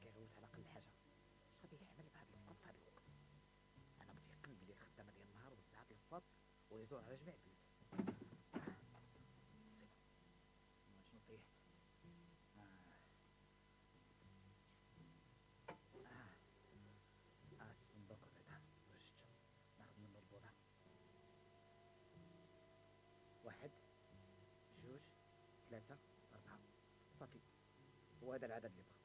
كيغوت على اقل حاجه غادي يعمل بهاد الفاط في هاد الوقت. انا متيقن بلي الخدامه ديال النهار وزعت الفاط ويزور على جميع البيوت. سير شنو طيحت. الصندوق هذا وجدته، ناخذ منه البوله. واحد، جوج، ثلاثة، أربعة، صافي، هو هذا العدد اللي بغا.